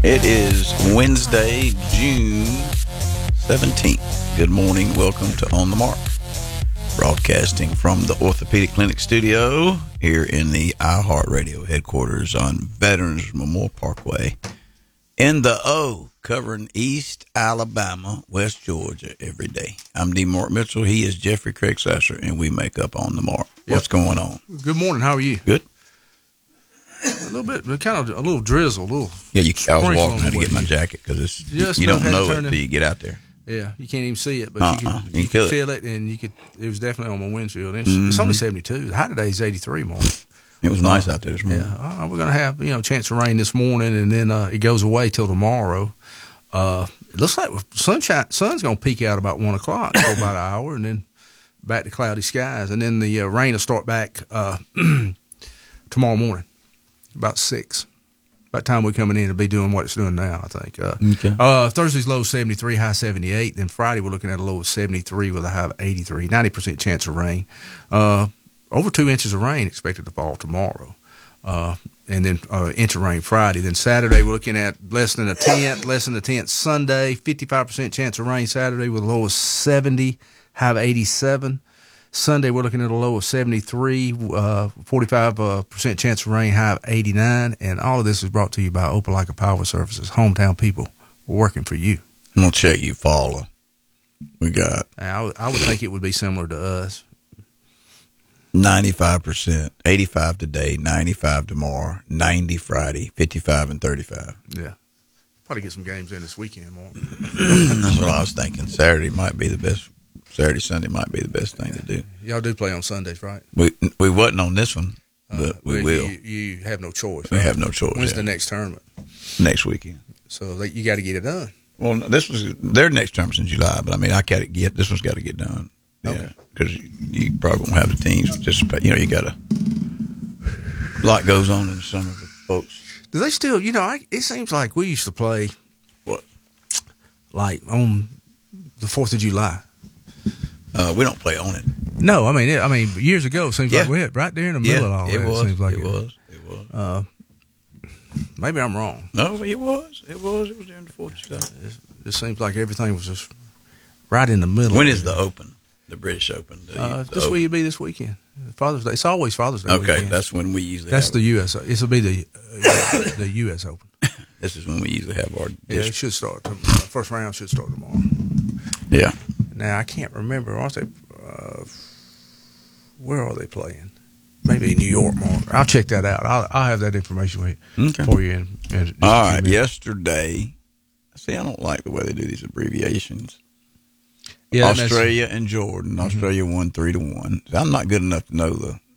It is Wednesday, June 17th. Good morning. Welcome to On the Mark. Broadcasting from the Orthopedic Clinic studio here in the iHeartRadio headquarters on Veterans Memorial Parkway in the O, covering East Alabama, West Georgia every day. I'm D. Mark Mitchell. He is Jeffrey Craig Sasser, and we make up On the Mark. What's going on? Good morning. How are you? Good. A little bit, kind of a little drizzle, a little. Yeah, I was walking out to get my jacket because you don't know it until you get out there. Yeah, you can't even see it, but you can feel it, and you could. It was definitely on my windshield. It's only 72. The high today is 83 more. It was nice out there this morning. Yeah, we're gonna have a chance of rain this morning, and then it goes away till tomorrow. It looks like sun's gonna peak out about 1 o'clock for about an hour, and then back to cloudy skies, and then the rain will start back tomorrow morning. About 6. By the time we're coming in, it'll be doing what it's doing now, I think. Thursday's low 73, high 78. Then Friday, we're looking at a low of 73 with a high of 83. 90% chance of rain. Over 2 inches of rain expected to fall tomorrow. And then inch of rain Friday. Then Saturday, we're looking at less than a tenth. Sunday, 55% chance of rain Saturday with a low of 70, high of 87. Sunday, we're looking at a low of 73, 45% chance of rain, high of 89. And all of this is brought to you by Opelika Power Services. Hometown people working for you. I'm going to check you follow. We got. I would think it would be similar to us. 95%, 85 today, 95 tomorrow, 90 Friday, 55 and 35. Yeah. Probably get some games in this weekend, Mark. That's what I was thinking. Saturday, Sunday might be the best thing to do. Y'all do play on Sundays, right? We wasn't on this one, but we will. You have no choice. We right? have no choice. When's the next tournament? Next weekend. So you got to get it done. Well, their next tournament's in July, but I mean, this one's got to get done. Yeah, because you probably won't have the teams participate. You got a lot goes on in the summer with folks. Do they still? It seems like we used to play. What? Like on the 4th of July. We don't play on it. No, I mean, years ago, it seems like we had right there in the middle of all that. It was. It seems like it was. Maybe I'm wrong. No, it was. It was during the 4th of July. It seems like everything was just right in the middle. When is the Open? The British Open? This will be this weekend. Father's Day. It's always Father's Day. Okay, weekend. that's when we usually. That's the U.S. This will be the U.S. Open. This is when we usually have our. Yeah, it should start. First round should start tomorrow. Yeah. Now I can't remember. Where are they playing? Maybe New York, Mark. I'll check that out. I'll have that information for you. All right. Yesterday, see, I don't like the way they do these abbreviations. Yeah, Australia and Jordan. Mm-hmm. Australia won 3-1. I'm not good enough to know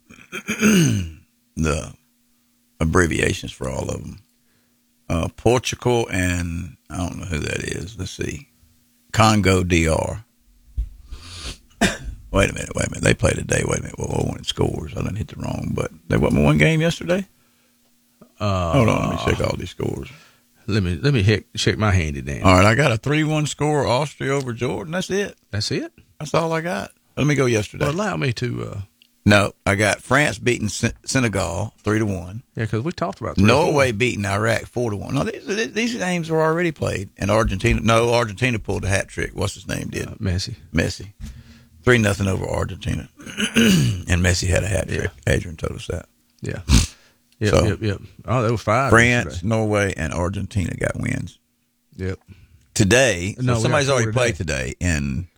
the abbreviations for all of them. Portugal and I don't know who that is. Let's see. Congo DR. Wait a minute. They played today. Wait a minute. Well, I wanted scores. I didn't hit the wrong, but they won one game yesterday. Hold on. Let me check all these scores. Let me check my handy down. All right, I got a 3-1 score, Austria over Jordan. That's it. That's it? That's all I got. Let me go yesterday. Well, allow me to... No, I got France beating Senegal 3-1. Yeah, because we talked about Norway beating Iraq 4-1. No, these games were already played. And Argentina pulled a hat trick. What's his name did? Messi. 3-0 over Argentina. And Messi had a hat trick. Yeah. Adrian told us that. Yeah. Yep. Oh, there was 5. France, yesterday. Norway, and Argentina got wins. Yep. Today, somebody's already played today, and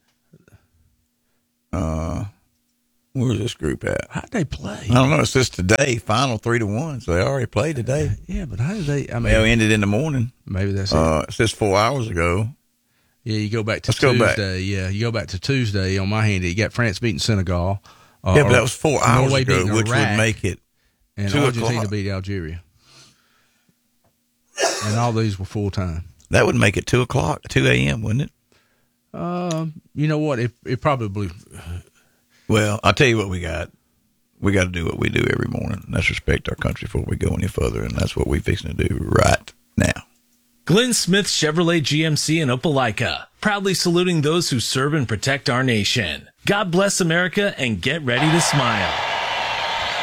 where's this group at? How'd they play? I don't know. It says today, final 3-1, so they already played today. Yeah, but how did they? I mean, they ended in the morning. Maybe that's it. It says 4 hours ago. Yeah, you go back to Tuesday. Yeah, you go back to Tuesday on my handy. You got France beating Senegal. Yeah, but that was 4 hours Norway ago, beating which Iraq, would make it and 2 Argentina o'clock. beat Algeria. And all these were full time. That would make it 2 a.m., wouldn't it? You know what? It probably. Well, I'll tell you what we got. We got to do what we do every morning, and that's respect our country before we go any further, and that's what we're fixing to do right now. Glenn Smith Chevrolet GMC in Opelika, proudly saluting those who serve and protect our nation. God bless America and get ready to smile.